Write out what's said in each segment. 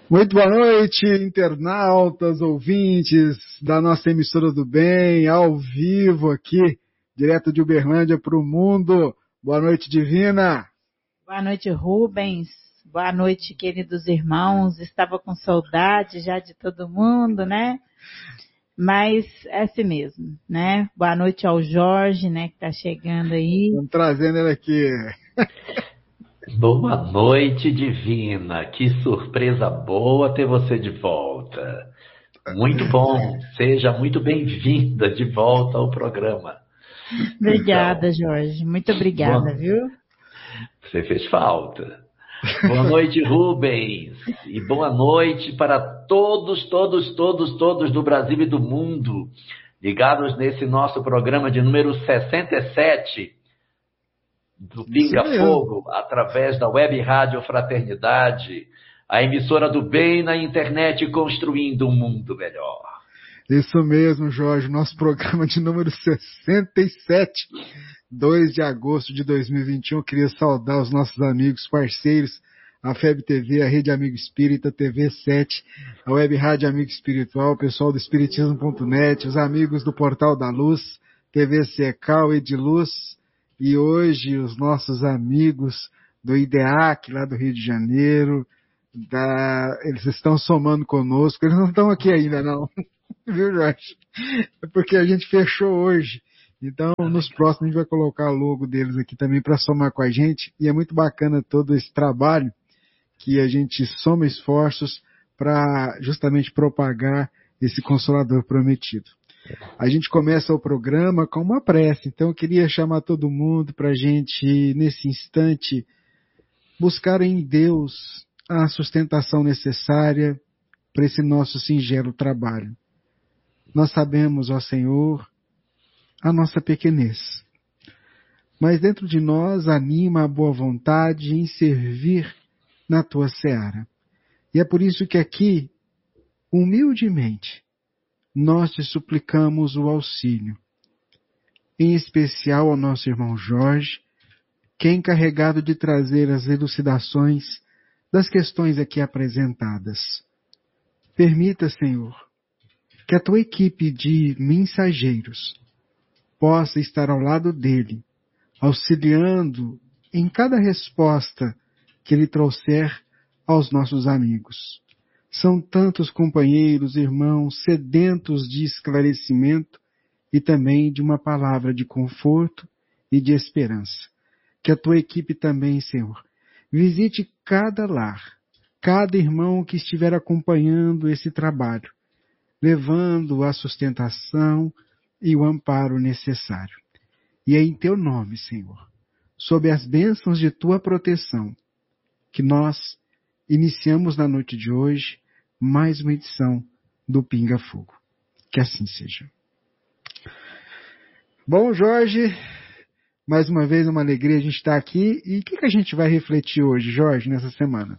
Muito boa noite, internautas, ouvintes da nossa emissora do bem, ao vivo aqui, direto de Uberlândia para o mundo. Boa noite, Divina. Boa noite, Rubens. Boa noite, queridos irmãos. Estava com saudade já de todo mundo, né? Mas é assim mesmo, né? Boa noite ao Jorge, né, que está chegando aí. Estamos trazendo ele aqui. Boa noite, Divina. Que surpresa boa ter você de volta. Muito bom. Seja muito bem-vinda de volta ao programa. Obrigada, Jorge. Muito obrigada, viu? Você fez falta. Boa noite, Rubens. E boa noite para todos do Brasil e do mundo, ligados nesse nosso programa de número 67, do Pinga Fogo, através da Web Rádio Fraternidade, a emissora do bem na internet, construindo um mundo melhor. Isso mesmo, Jorge, nosso programa de número 67, 2 de agosto de 2021. Eu queria saudar os nossos amigos, parceiros, a FEB TV, a Rede Amigo Espírita, TV 7, a Web Rádio Amigo Espiritual, o pessoal do Espiritismo.net, os amigos do Portal da Luz, TV Secal, Ediluz, e hoje os nossos amigos do IDEAC, lá do Rio de Janeiro, eles estão somando conosco, eles não estão aqui ainda não, viu, Jorge? É porque a gente fechou hoje, então nos próximos a gente vai colocar o logo deles aqui também para somar com a gente, e é muito bacana todo esse trabalho que a gente soma esforços para justamente propagar esse Consolador prometido. A gente começa o programa com uma prece, então eu queria chamar todo mundo para a gente, nesse instante, buscar em Deus a sustentação necessária para esse nosso singelo trabalho. Nós sabemos, ó Senhor, a nossa pequenez, mas dentro de nós anima a boa vontade em servir na Tua seara. E é por isso que aqui, humildemente, nós te suplicamos o auxílio, em especial ao nosso irmão Jorge, que é encarregado de trazer as elucidações das questões aqui apresentadas. Permita, Senhor, que a tua equipe de mensageiros possa estar ao lado dele, auxiliando em cada resposta que ele trouxer aos nossos amigos. São tantos companheiros, irmãos, sedentos de esclarecimento e também de uma palavra de conforto e de esperança. Que a tua equipe também, Senhor, visite cada lar, cada irmão que estiver acompanhando esse trabalho, levando a sustentação e o amparo necessário. E é em teu nome, Senhor, sob as bênçãos de tua proteção, que nós iniciamos na noite de hoje mais uma edição do Pinga Fogo. Que assim seja. Bom, Jorge, mais uma vez uma alegria a gente estar aqui. E o que a gente vai refletir hoje, Jorge, nessa semana?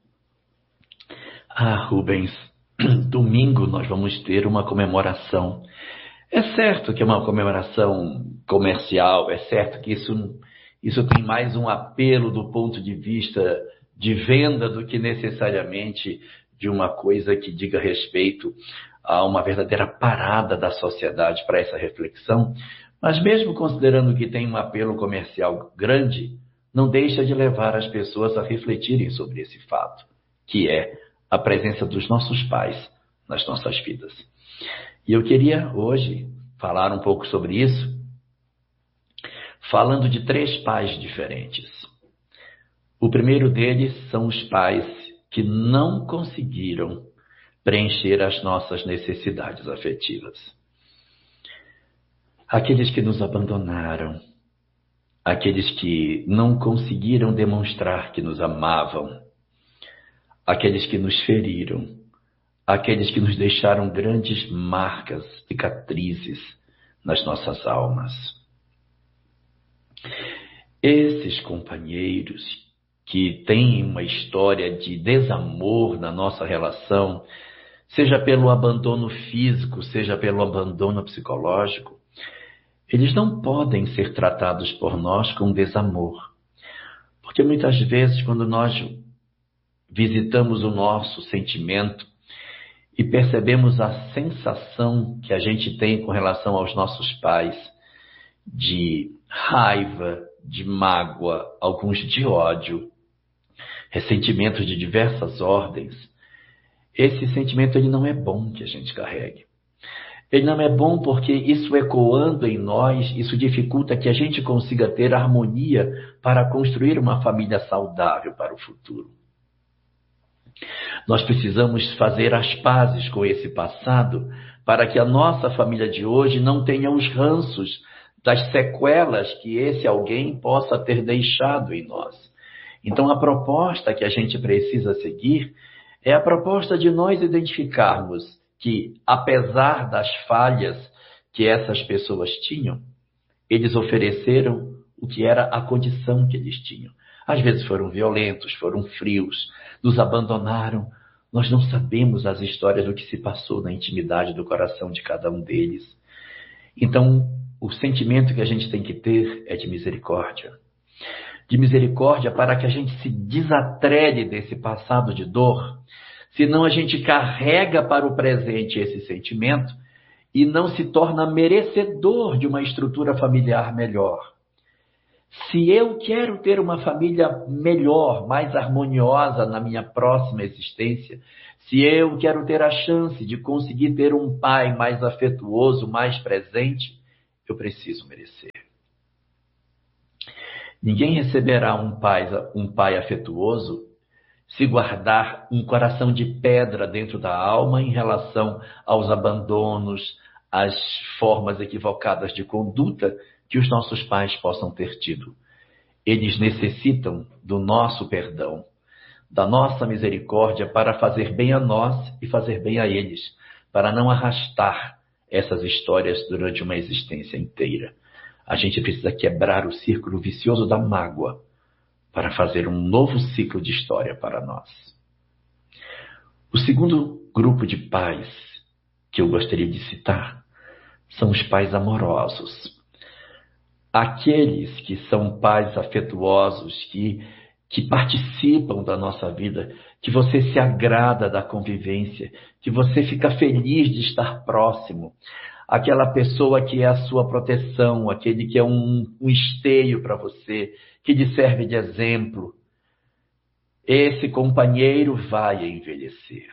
Rubens, domingo nós vamos ter uma comemoração. É certo que é uma comemoração comercial, é certo que isso tem mais um apelo do ponto de vista de venda do que necessariamente de uma coisa que diga respeito a uma verdadeira parada da sociedade para essa reflexão, mas mesmo considerando que tem um apelo comercial grande, não deixa de levar as pessoas a refletirem sobre esse fato, que é a presença dos nossos pais nas nossas vidas. E eu queria hoje falar um pouco sobre isso, falando de 3 pais diferentes. O primeiro deles são os pais que não conseguiram preencher as nossas necessidades afetivas. Aqueles que nos abandonaram, aqueles que não conseguiram demonstrar que nos amavam, aqueles que nos feriram, aqueles que nos deixaram grandes marcas, cicatrizes nas nossas almas. Esses companheiros que têm uma história de desamor na nossa relação, seja pelo abandono físico, seja pelo abandono psicológico, eles não podem ser tratados por nós com desamor. Porque muitas vezes, quando nós visitamos o nosso sentimento e percebemos a sensação que a gente tem com relação aos nossos pais, de raiva, de mágoa, alguns de ódio, ressentimentos de diversas ordens, esse sentimento ele não é bom que a gente carregue. Ele não é bom porque isso ecoando em nós, isso dificulta que a gente consiga ter harmonia para construir uma família saudável para o futuro. Nós precisamos fazer as pazes com esse passado para que a nossa família de hoje não tenha os ranços das sequelas que esse alguém possa ter deixado em nós. Então, a proposta que a gente precisa seguir é a proposta de nós identificarmos que, apesar das falhas que essas pessoas tinham, eles ofereceram o que era a condição que eles tinham. Às vezes foram violentos, foram frios, nos abandonaram. Nós não sabemos as histórias do que se passou na intimidade do coração de cada um deles. Então, o sentimento que a gente tem que ter é de misericórdia. De misericórdia para que a gente se desatrele desse passado de dor. Senão a gente carrega para o presente esse sentimento e não se torna merecedor de uma estrutura familiar melhor. Se eu quero ter uma família melhor, mais harmoniosa na minha próxima existência, se eu quero ter a chance de conseguir ter um pai mais afetuoso, mais presente, eu preciso merecer. Ninguém receberá um pai afetuoso se guardar um coração de pedra dentro da alma em relação aos abandonos, às formas equivocadas de conduta que os nossos pais possam ter tido. Eles necessitam do nosso perdão, da nossa misericórdia para fazer bem a nós e fazer bem a eles, para não arrastar essas histórias durante uma existência inteira. A gente precisa quebrar o círculo vicioso da mágoa para fazer um novo ciclo de história para nós. O segundo grupo de pais que eu gostaria de citar são os pais amorosos. Aqueles que são pais afetuosos, que participam da nossa vida, que você se agrada da convivência, que você fica feliz de estar próximo. Aquela pessoa que é a sua proteção, aquele que é um esteio para você, que lhe serve de exemplo. Esse companheiro vai envelhecer.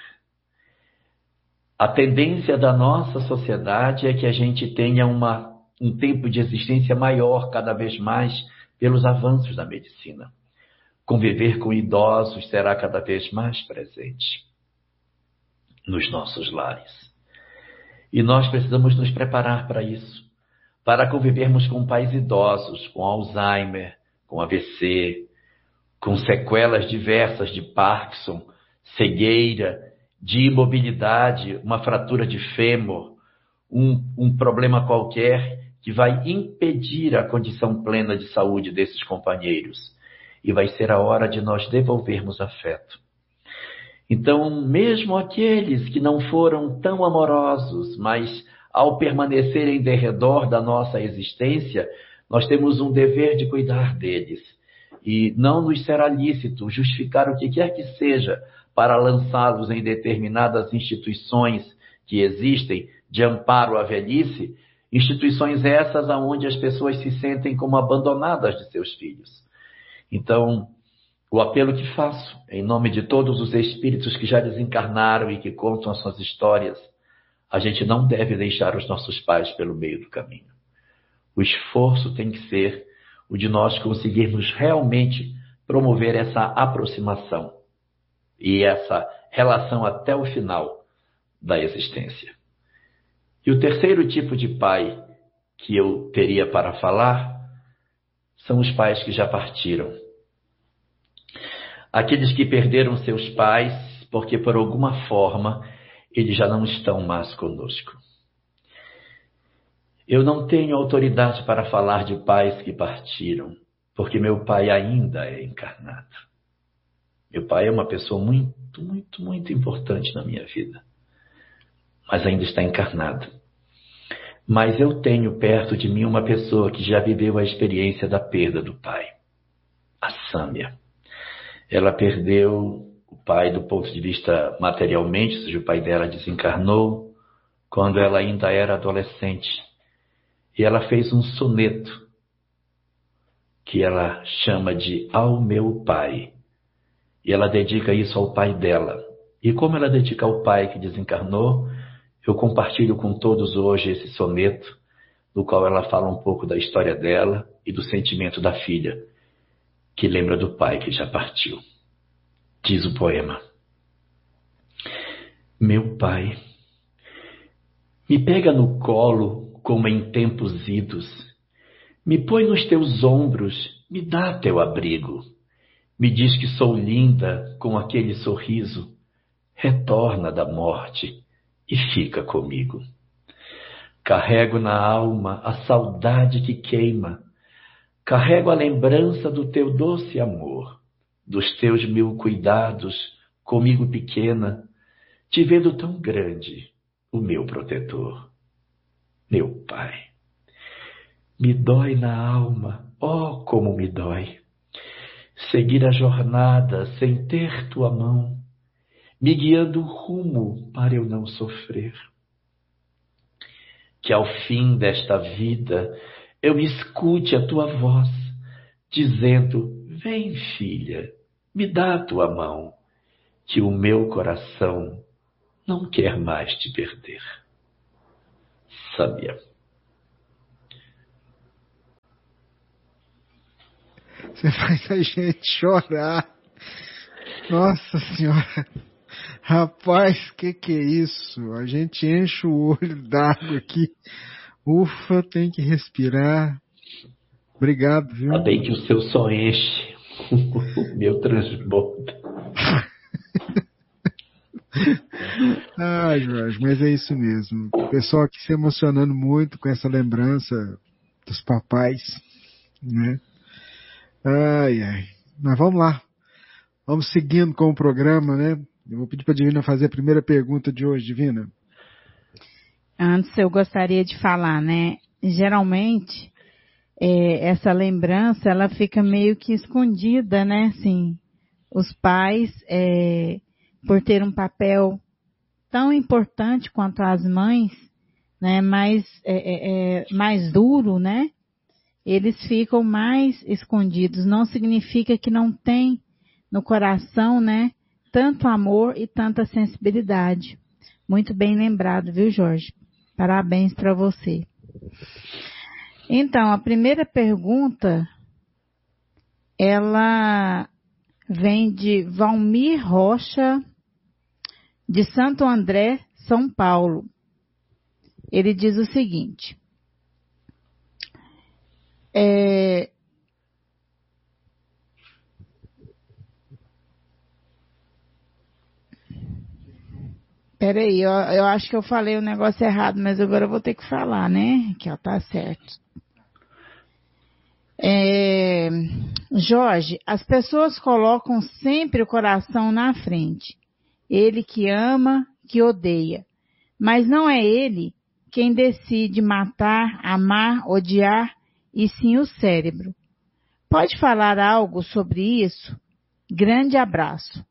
A tendência da nossa sociedade é que a gente tenha um tempo de existência maior, cada vez mais, pelos avanços da medicina. Conviver com idosos será cada vez mais presente nos nossos lares. E nós precisamos nos preparar para isso, para convivermos com pais idosos, com Alzheimer, com AVC, com sequelas diversas de Parkinson, cegueira, de imobilidade, uma fratura de fêmur, um problema qualquer que vai impedir a condição plena de saúde desses companheiros. E vai ser a hora de nós devolvermos afeto. Então, mesmo aqueles que não foram tão amorosos, mas ao permanecerem em derredor da nossa existência, nós temos um dever de cuidar deles. E não nos será lícito justificar o que quer que seja para lançá-los em determinadas instituições que existem de amparo à velhice, instituições essas onde as pessoas se sentem como abandonadas de seus filhos. Então, o apelo que faço, em nome de todos os espíritos que já desencarnaram e que contam as suas histórias, a gente não deve deixar os nossos pais pelo meio do caminho. O esforço tem que ser o de nós conseguirmos realmente promover essa aproximação e essa relação até o final da existência. E o terceiro tipo de pai que eu teria para falar são os pais que já partiram. Aqueles que perderam seus pais porque, por alguma forma, eles já não estão mais conosco. Eu não tenho autoridade para falar de pais que partiram, porque meu pai ainda é encarnado. Meu pai é uma pessoa muito, muito, muito importante na minha vida, mas ainda está encarnado. Mas eu tenho perto de mim uma pessoa que já viveu a experiência da perda do pai, a Sâmia. Ela perdeu o pai do ponto de vista materialmente, ou seja, o pai dela desencarnou quando ela ainda era adolescente. E ela fez um soneto que ela chama de Ao Meu Pai. E ela dedica isso ao pai dela. E como ela dedica ao pai que desencarnou, eu compartilho com todos hoje esse soneto, no qual ela fala um pouco da história dela e do sentimento da filha, que lembra do pai que já partiu. Diz o poema: Meu pai, me pega no colo como em tempos idos, me põe nos teus ombros, me dá teu abrigo, me diz que sou linda com aquele sorriso, retorna da morte e fica comigo. Carrego na alma a saudade que queima, carrego a lembrança do teu doce amor, dos teus mil cuidados comigo pequena, te vendo tão grande, o meu protetor. Meu pai, me dói na alma, oh como me dói, seguir a jornada sem ter tua mão, me guiando o rumo para eu não sofrer. Que ao fim desta vida eu escute a tua voz, dizendo: vem, filha, me dá a tua mão, que o meu coração não quer mais te perder. Sabia? Você faz a gente chorar. Nossa Senhora. Rapaz, que é isso? A gente enche o olho d'água aqui. Ufa, tem que respirar. Obrigado, viu? Ainda bem que o seu só enche. O meu transborda. Jorge, mas é isso mesmo. O pessoal aqui se emocionando muito com essa lembrança dos papais, né? Ai. Mas vamos lá. Vamos seguindo com o programa, né? Eu vou pedir para a Divina fazer a primeira pergunta de hoje, Divina. Antes eu gostaria de falar, né? Geralmente, essa lembrança, ela fica meio que escondida, né? Assim, os pais, por ter um papel tão importante quanto as mães, né? Mais duro, né? Eles ficam mais escondidos. Não significa que não tem no coração, né? Tanto amor e tanta sensibilidade. Muito bem lembrado, viu, Jorge? Parabéns para você. Então, a primeira pergunta, ela vem de Valmir Rocha, de Santo André, São Paulo. Ele diz o seguinte: Peraí, eu acho que eu falei o negócio errado, mas agora eu vou ter que falar, né? Que ó, tá certo. Jorge, as pessoas colocam sempre o coração na frente. Ele que ama, que odeia. Mas não é ele quem decide matar, amar, odiar, e sim o cérebro. Pode falar algo sobre isso? Grande abraço.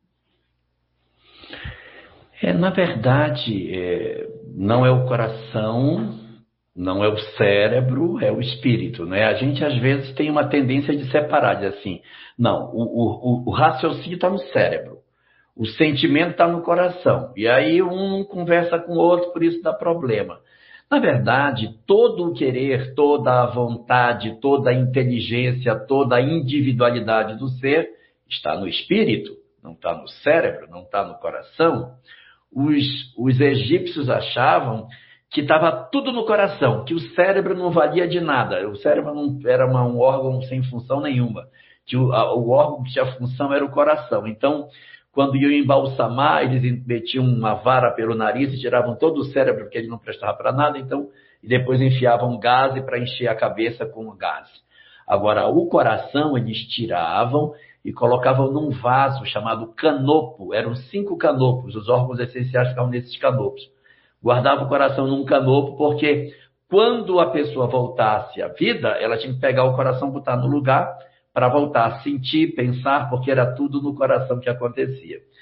Na verdade, não é o coração, não é o cérebro, é o espírito, né? A gente, às vezes, tem uma tendência de separar, de assim, não, o raciocínio está no cérebro, o sentimento está no coração, e aí um conversa com o outro, por isso dá problema. Na verdade, todo o querer, toda a vontade, toda a inteligência, toda a individualidade do ser está no espírito, não está no cérebro, não está no coração. Os egípcios achavam que estava tudo no coração, que o cérebro não valia de nada. O cérebro não era um órgão sem função nenhuma. Que o órgão que tinha função era o coração. Então, quando iam embalsamar, eles metiam uma vara pelo nariz e tiravam todo o cérebro, porque ele não prestava para nada. Então, e depois enfiavam gás para encher a cabeça com gás. Agora, o coração eles tiravam e colocavam num vaso chamado canopo. Eram 5 canopos, os órgãos essenciais ficavam nesses canopos. Guardava o coração num canopo, porque quando a pessoa voltasse à vida, ela tinha que pegar o coração, botar no lugar, para voltar a sentir, pensar, porque era tudo no coração que acontecia.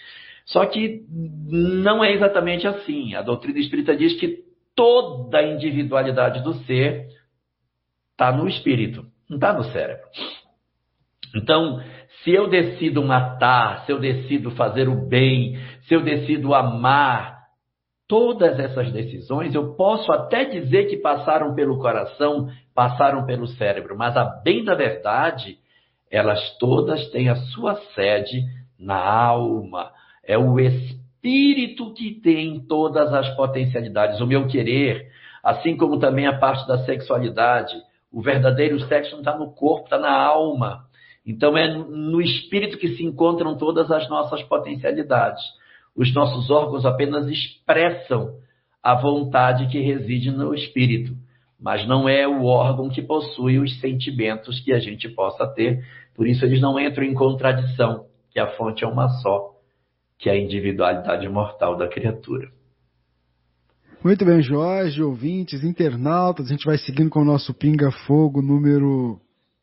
Só que não é exatamente assim. A doutrina espírita diz que toda a individualidade do ser está no espírito, não está no cérebro. Então, se eu decido matar, se eu decido fazer o bem, se eu decido amar, todas essas decisões eu posso até dizer que passaram pelo coração, passaram pelo cérebro, mas a bem da verdade, elas todas têm a sua sede na alma. É o espírito que tem todas as potencialidades, o meu querer, assim como também a parte da sexualidade. O verdadeiro sexo não está no corpo, está na alma. Então é no espírito que se encontram todas as nossas potencialidades. Os nossos órgãos apenas expressam a vontade que reside no espírito, mas não é o órgão que possui os sentimentos que a gente possa ter. Por isso eles não entram em contradição, que a fonte é uma só, que é a individualidade mortal da criatura. Muito bem, Jorge, ouvintes, internautas, a gente vai seguindo com o nosso Pinga Fogo número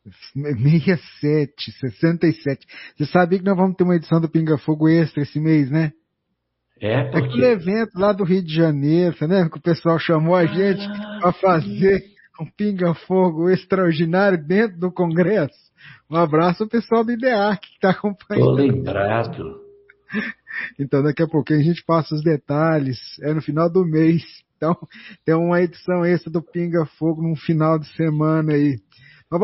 67. Você sabia que nós vamos ter uma edição do Pinga Fogo extra esse mês, né? É porque... Aquele evento lá do Rio de Janeiro, né? Que o pessoal chamou a gente para fazer um Pinga Fogo extraordinário dentro do Congresso. Um abraço ao pessoal do IDEARC que está acompanhando. Tô lembrado. Então daqui a pouquinho a gente passa os detalhes, é no final do mês. Então tem uma edição extra do Pinga Fogo no final de semana aí.